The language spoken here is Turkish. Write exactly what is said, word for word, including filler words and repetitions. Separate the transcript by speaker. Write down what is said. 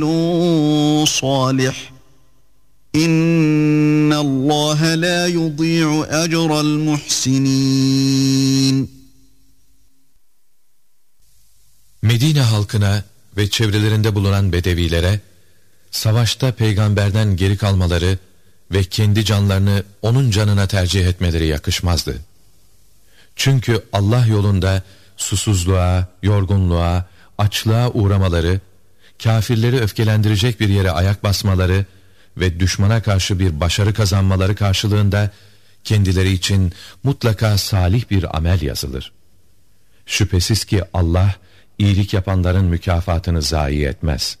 Speaker 1: صالح إن الله لا يضيع أجر المحسنين.
Speaker 2: Medine halkına ve çevrelerinde bulunan bedevilere savaşta peygamberden geri kalmaları ve kendi canlarını onun canına tercih etmeleri yakışmazdı. Çünkü Allah yolunda susuzluğa, yorgunluğa, açlığa uğramaları, kâfirleri öfkelendirecek bir yere ayak basmaları ve düşmana karşı bir başarı kazanmaları karşılığında kendileri için mutlaka salih bir amel yazılır. Şüphesiz ki Allah iyilik yapanların mükafatını zayi etmez.